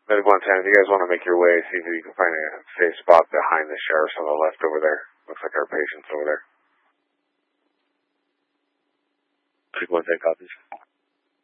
Medic 110, if you guys want to make your way, see if you can find a safe spot behind the sheriff's on the left over there. Looks like our patient's over there. Medic 110 copies.